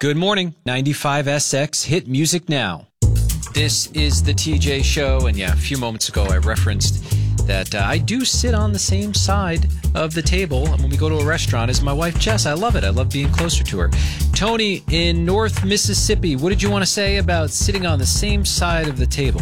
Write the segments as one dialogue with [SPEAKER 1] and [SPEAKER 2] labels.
[SPEAKER 1] Good morning. 95SX Hit Music Now. This is the TJ Show. And yeah, a few moments ago I referenced that I do sit on the same side of the table when we go to a restaurant as my wife, Jess. I love it. I love being closer to her. Tony in North Mississippi, what did you want to say about sitting on the same side of the table?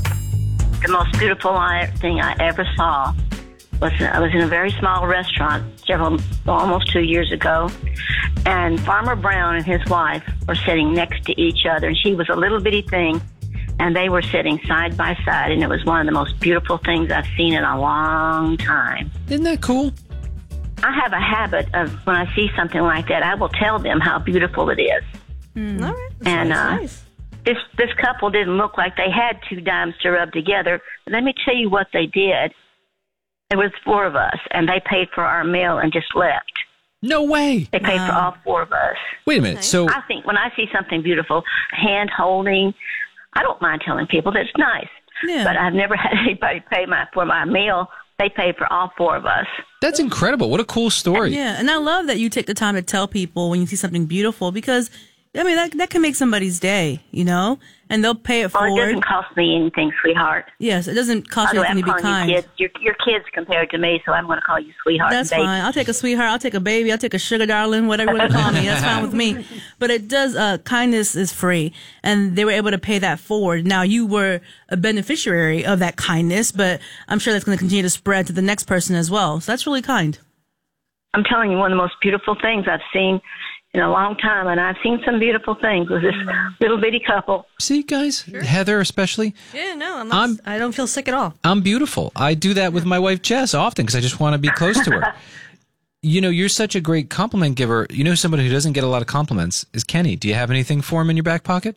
[SPEAKER 2] The most beautiful thing I ever saw was I was in a very small restaurant almost 2 years ago, and Farmer Brown and his wife were sitting next to each other, and she was a little bitty thing, and they were sitting side by side, and it was one of the most beautiful things I've seen in a long time.
[SPEAKER 1] Isn't that cool?
[SPEAKER 2] I have a habit of when I see something like that, I will tell them how beautiful it is.
[SPEAKER 3] All right.
[SPEAKER 2] And
[SPEAKER 3] nice.
[SPEAKER 2] This couple didn't look like they had two dimes to rub together. But let me tell you what they did. There was four of us, and they paid for our meal and just left.
[SPEAKER 1] No way.
[SPEAKER 2] They paid for all four of us.
[SPEAKER 1] Wait a minute. So
[SPEAKER 2] I think when I see something beautiful, hand holding, I don't mind telling people that's nice.
[SPEAKER 3] Yeah.
[SPEAKER 2] But I've never had anybody pay for my meal. They paid for all four of us.
[SPEAKER 1] that's incredible. What a cool story.
[SPEAKER 3] Yeah, and I love that you take the time to tell people when you see something beautiful because, I mean, that can make somebody's day, you know? And they'll pay it
[SPEAKER 2] Well,
[SPEAKER 3] forward.
[SPEAKER 2] it doesn't cost me anything, sweetheart.
[SPEAKER 3] Yes, it doesn't cost you
[SPEAKER 2] By the way,
[SPEAKER 3] anything to
[SPEAKER 2] I'm
[SPEAKER 3] be
[SPEAKER 2] calling
[SPEAKER 3] kind.
[SPEAKER 2] you kids. You're kids compared to me, so I'm going to call you sweetheart.
[SPEAKER 3] That's
[SPEAKER 2] and baby.
[SPEAKER 3] fine. I'll take a sweetheart. I'll take a baby. I'll take a sugar darling, whatever you want to call me. That's fine with me. But it does, kindness is free. And they were able to pay that forward. Now, you were a beneficiary of that kindness, but I'm sure that's going to continue to spread to the next person as well. So that's really kind.
[SPEAKER 2] I'm telling you, one of the most beautiful things I've seen in a long time, and I've seen some beautiful things with this little bitty couple.
[SPEAKER 1] See, guys, Heather especially,
[SPEAKER 4] Yeah, no, I don't feel sick at all.
[SPEAKER 1] I'm beautiful. I do that with my wife, Jess, often because I just want to be close to her. You know, you're such a great compliment giver. You know, somebody who doesn't get a lot of compliments is Kenny. Do you have anything for him in your back pocket?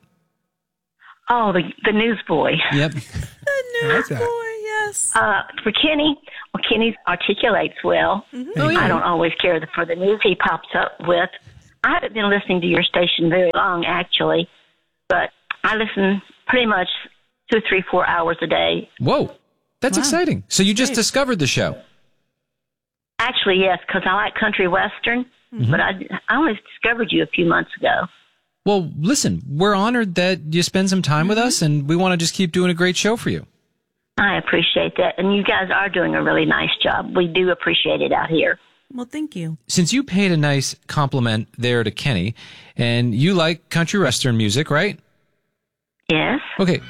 [SPEAKER 2] Oh, the newsboy.
[SPEAKER 1] Yep.
[SPEAKER 3] The newsboy, yes.
[SPEAKER 2] For Kenny, well, Kenny articulates well.
[SPEAKER 1] Oh, yeah.
[SPEAKER 2] I don't always care for the news he pops up with. I haven't been listening to your station very long, actually, but I listen pretty much 2, 3, 4 hours a day.
[SPEAKER 1] Whoa. That's exciting. So you just discovered the show.
[SPEAKER 2] Actually, yes, because I like country western, but I only discovered you a few months ago.
[SPEAKER 1] Well, listen, we're honored that you spend some time with us, and we want to just keep doing a great show for you.
[SPEAKER 2] I appreciate that, and you guys are doing a really nice job. We do appreciate it out here.
[SPEAKER 3] Well, thank you.
[SPEAKER 1] Since you paid a nice compliment there to Kenny, and you like country western music, right?
[SPEAKER 2] Yes.
[SPEAKER 1] Okay,